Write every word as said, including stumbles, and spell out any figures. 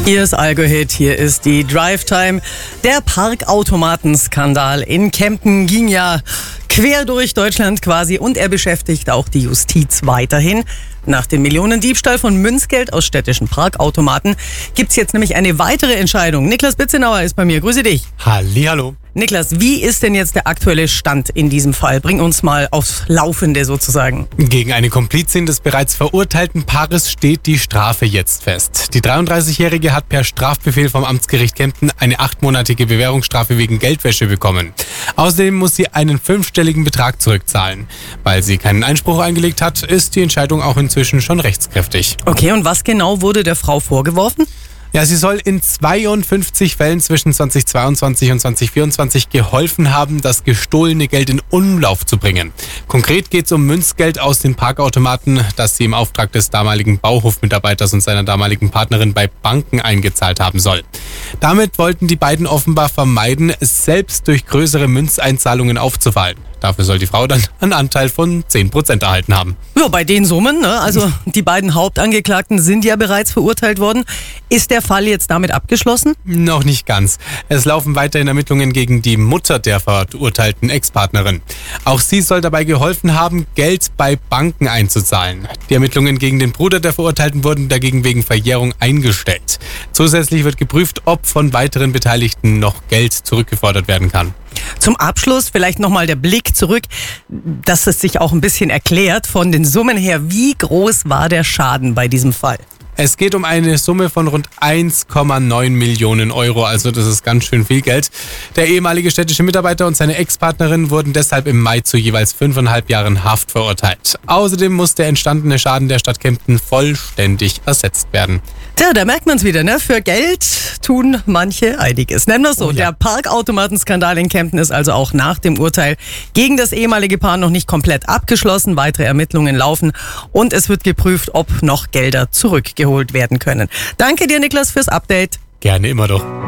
Hier ist Algo-Hit, hier ist die Drive-Time. Der Parkautomatenskandal in Kempten ging ja quer durch Deutschland quasi und er beschäftigt auch die Justiz weiterhin. Nach dem Millionendiebstahl von Münzgeld aus städtischen Parkautomaten gibt's jetzt nämlich eine weitere Entscheidung. Niklas Bitzenauer ist bei mir. Grüße dich. Hallihallo. Niklas, wie ist denn jetzt der aktuelle Stand in diesem Fall? Bring uns mal aufs Laufende sozusagen. Gegen eine Komplizin des bereits verurteilten Paares steht die Strafe jetzt fest. Die dreiunddreißigjährige hat per Strafbefehl vom Amtsgericht Kempten eine achtmonatige Bewährungsstrafe wegen Geldwäsche bekommen. Außerdem muss sie einen fünfstelligen Betrag zurückzahlen. Weil sie keinen Einspruch eingelegt hat, ist die Entscheidung auch inzwischen schon rechtskräftig. Okay, und was genau wurde der Frau vorgeworfen? Ja, sie soll in zweiundfünfzig Fällen zwischen zweitausendzweiundzwanzig und zweitausendvierundzwanzig geholfen haben, das gestohlene Geld in Umlauf zu bringen. Konkret geht es um Münzgeld aus den Parkautomaten, das sie im Auftrag des damaligen Bauhofmitarbeiters und seiner damaligen Partnerin bei Banken eingezahlt haben soll. Damit wollten die beiden offenbar vermeiden, selbst durch größere Münzeinzahlungen aufzufallen. Dafür soll die Frau dann einen Anteil von zehn Prozent erhalten haben. Ja, bei den Summen, ne? Also die beiden Hauptangeklagten sind ja bereits verurteilt worden. Ist der Fall jetzt damit abgeschlossen? Noch nicht ganz. Es laufen weiterhin Ermittlungen gegen die Mutter der verurteilten Ex-Partnerin. Auch sie soll dabei geholfen haben, Geld bei Banken einzuzahlen. Die Ermittlungen gegen den Bruder der Verurteilten wurden dagegen wegen Verjährung eingestellt. Zusätzlich wird geprüft, ob von weiteren Beteiligten noch Geld zurückgefordert werden kann. Zum Abschluss vielleicht nochmal der Blick zurück, dass es sich auch ein bisschen erklärt von den Summen her. Wie groß war der Schaden bei diesem Fall? Es geht um eine Summe von rund eins Komma neun Millionen Euro, also das ist ganz schön viel Geld. Der ehemalige städtische Mitarbeiter und seine Ex-Partnerin wurden deshalb im Mai zu jeweils fünfeinhalb Jahren Haft verurteilt. Außerdem muss der entstandene Schaden der Stadt Kempten vollständig ersetzt werden. Tja, da merkt man es wieder, ne? Für Geld tun manche einiges. Nennen wir es so. Oh ja. Der Parkautomatenskandal in Kempten ist also auch nach dem Urteil gegen das ehemalige Paar noch nicht komplett abgeschlossen. Weitere Ermittlungen laufen und es wird geprüft, ob noch Gelder zurückgeholt werden können. Danke dir, Niklas, fürs Update. Gerne immer doch.